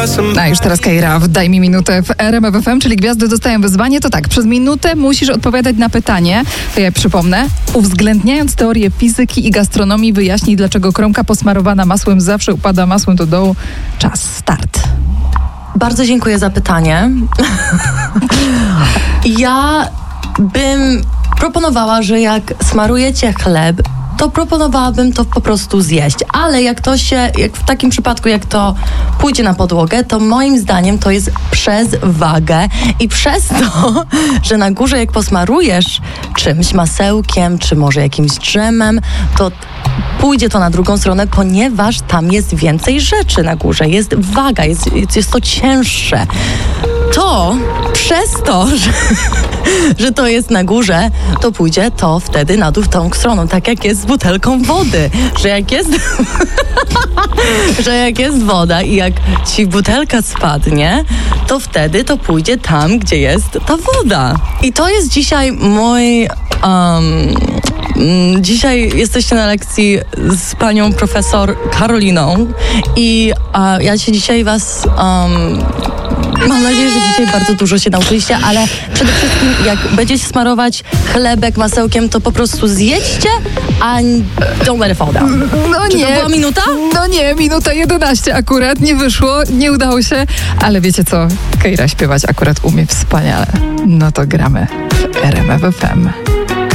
A już teraz Keira, daj mi minutę w RMF FM, czyli gwiazdy dostają wyzwanie. To tak, przez minutę musisz odpowiadać na pytanie. To ja przypomnę. Uwzględniając teorię fizyki i gastronomii, wyjaśnij, dlaczego kromka posmarowana masłem zawsze upada masłem do dołu. Czas, start. Bardzo dziękuję za pytanie. Ja bym proponowała, że jak smarujecie chleb, to proponowałabym to po prostu zjeść. Ale jak w takim przypadku, jak to pójdzie na podłogę, to moim zdaniem to jest przez wagę i przez to, że na górze jak posmarujesz czymś, masełkiem, czy może jakimś dżemem, to pójdzie to na drugą stronę, ponieważ tam jest więcej rzeczy na górze. Jest waga, jest to cięższe. To przez to, że to jest na górze, to pójdzie to wtedy na dół w tą stroną, tak jak jest z butelką wody, że jak jest woda i jak ci butelka spadnie, to wtedy to pójdzie tam, gdzie jest ta woda. I to jest dzisiaj dzisiaj jesteście na lekcji z panią profesor Karoliną i ja się dzisiaj mam nadzieję, że dzisiaj bardzo dużo się nauczyliście, ale przede wszystkim jak będziecie smarować chlebek masełkiem, to po prostu zjedźcie, a don't let it fall down. No Czy nie. to była minuta? No nie, minuta 11 akurat, nie wyszło, nie udało się, ale wiecie co, Keira śpiewać akurat umie wspaniale. No to gramy w RMF FM.